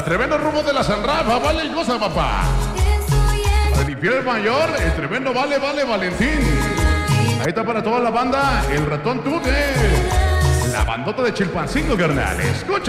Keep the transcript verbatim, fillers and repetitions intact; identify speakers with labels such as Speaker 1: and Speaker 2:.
Speaker 1: Para tremendo rumbo de la San Rafa, vale y goza, papá. Para el infiel mayor, el tremendo vale, vale, Valentín. Ahí está para toda la banda, el ratón Tute. La bandota de Chilpancingo, carnal. Escucha.